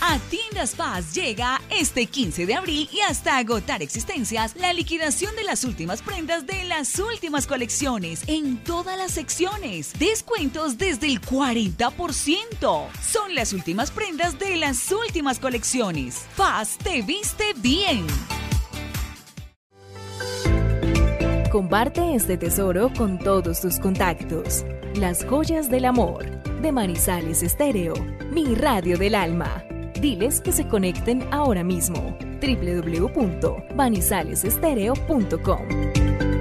A Tiendas Paz llega este 15 de abril y hasta agotar existencias la liquidación de las últimas prendas de las últimas colecciones en todas las secciones. Descuentos desde el 40%. Son las últimas prendas de las últimas colecciones. Paz te viste bien. Comparte este tesoro con todos tus contactos. Las joyas del amor, de Manizales Estéreo, mi radio del alma. Diles que se conecten ahora mismo. www.manizalesestereo.com